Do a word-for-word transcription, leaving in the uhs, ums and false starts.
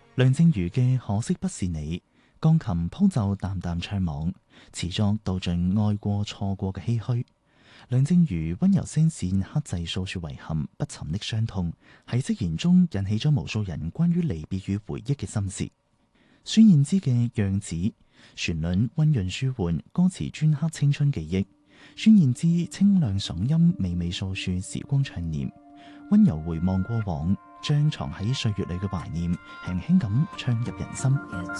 梁靜茹嘅《可惜不是你》，鋼琴譜奏淡淡唱網，詞作道盡愛過錯過嘅唏噓。梁靜茹溫柔聲線克制訴說遺憾不尋的傷痛，喺釋言中引起咗無數人關於離別與回憶嘅心事。孫燕姿嘅《樣子》，旋律溫潤舒緩，歌詞專刻青春記憶。孫燕姿清亮嗓音娓娓訴說時光長年，溫柔回望過往，將藏喺歲月裏嘅懷念輕輕咁唱入人心。